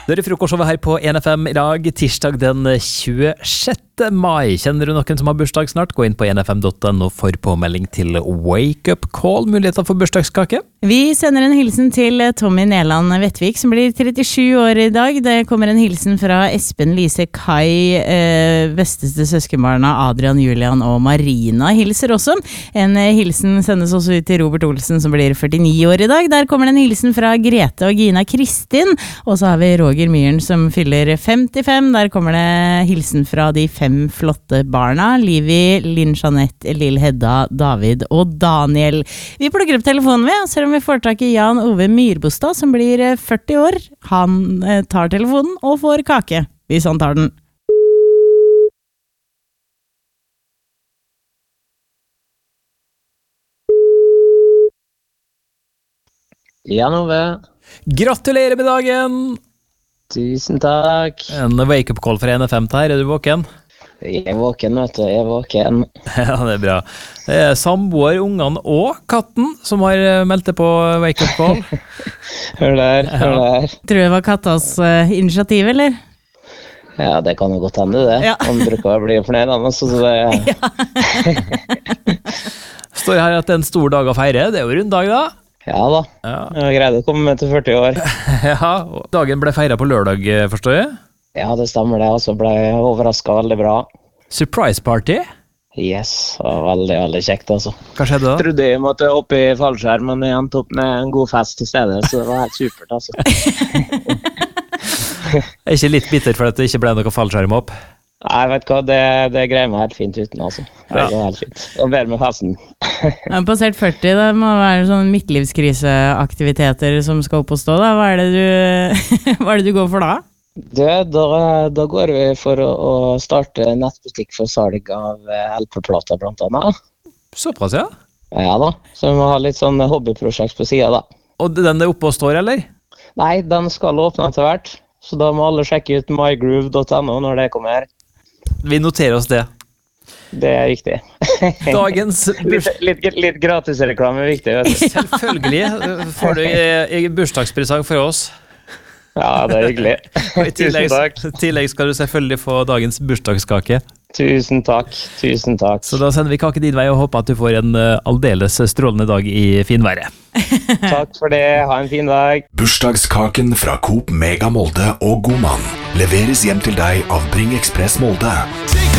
Det er frokostshowet her på 1FM i dag, tirsdag den 26. mai. Kjenner du noen som har bursdag snart? Gå inn på 1FM.no for påmelding til Wake Up Call, muligheter for bursdagskake. Vi sender en hilsen til Tommy Neland Vettvik, som blir 37 år i dag. Det kommer en hilsen fra Espen, Lise, Kai, besteste søskenbarna Adrian, Julian og Marina hilser også. En hilsen sendes også ut til Robert Olsen, som blir 49 år i dag. Der kommer det en hilsen fra Grete og Gina Kristin, og så har vi Roger Myhren som fyller 55. Der kommer det hilsen fra de 5 flotte barna, Livi, Linn Jeanette, Lill Hedda, David og Daniel. Vi plukker opp telefonen ved, og ser om vi får tak i Jan Ove Myrbostad, som blir 40 år. Han tar telefonen og får kake, hvis han tar den. Jan Ove. Gratulerer med dagen! Tusen takk. En wake-up-call fra 1FM her, er du våken? Jeg er våken, vet du. Jeg er våken. Ja, det er bra. Det er samboer, ungene og katten som har meldt det på wake-up-call. Hør der, hør der. Tror du det var kattas initiativ, eller? Ja, det kan jo godt hende det. Ja. Han bruker å bli fornøyd, så det... Står her at det er en stor dag å feire. Det er jo runddag da. Ja da, jeg greide å komme til 40 år. Ja, og dagen ble feiret på lørdag, forstår jeg? Ja, det stemmer det, altså ble overrasket veldig bra. Surprise party? Yes, det var veldig, veldig kjekt altså. Hva skjedde da? Jeg trodde jeg måtte opp i fallskjerm, men jeg endte opp med en god fest i stedet, så det var helt supert altså. Jeg er ikke litt bitter for at det ikke ble noe fallskjerm opp? Nei, vet du hva, det greier meg helt fint uten altså. Det går helt fint. Og bedre med festen. Ja, passert 40, det må være sånne midtlivskriseaktiviteter som skal opp og stå da. Hva er det du går for da? Da går vi for å starte nettbutikk for salg av LP-plater blant annet. Såpass, ja? Ja da, så vi må ha litt sånn hobbyprosjekt på siden da. Og den er oppe og står, eller? Nei, den skal åpne etter hvert, så da må alle sjekke ut mygroove.no når det kommer. Vi noterer oss det. Det er viktig. Dagens litt gratis reklame er viktig, vet du. Selvfølgelig får du bursdagspresang for oss. Ja, det er hyggelig. Og i tillegg skal du selvfølgelig få dagens bursdagskake. Tusen takk. Så da sender vi kake din vei og håper at du får en aldeles strålende dag i finværet. Takk for det, ha en fin dag. Bursdagskaken fra Coop Mega Molde og Godmann leveres hjem til deg av Bring Express Molde.